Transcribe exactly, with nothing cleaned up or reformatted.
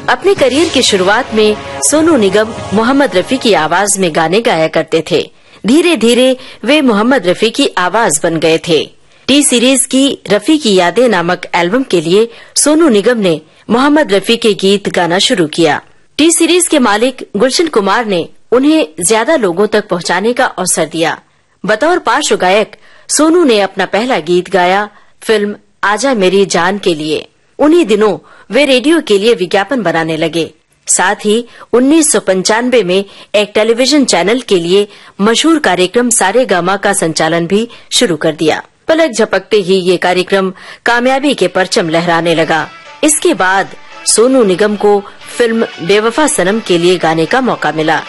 अपने करियर की शुरुआत में सोनू निगम मोहम्मद रफी की आवाज में गाने गाया करते थे। धीरे धीरे वे मोहम्मद रफी की आवाज बन गए थे। टी सीरीज की रफी की यादें नामक एल्बम के लिए सोनू निगम ने मोहम्मद रफी के गीत गाना शुरू किया। टी सीरीज के मालिक गुलशन कुमार ने उन्हें ज्यादा लोगों तक पहुंचाने का अवसर दिया। बतौर पार्श्व गायक सोनू ने अपना पहला गीत गाया फिल्म आजा मेरी जान के लिए। उन्हीं दिनों वे रेडियो के लिए विज्ञापन बनाने लगे। साथ ही उन्नीस सौ पंचानवे में एक टेलीविजन चैनल के लिए मशहूर कार्यक्रम सारेगामा का संचालन भी शुरू कर दिया। पलक झपकते ही ये कार्यक्रम कामयाबी के परचम लहराने लगा। इसके बाद सोनू निगम को फिल्म बेवफा सनम के लिए गाने का मौका मिला।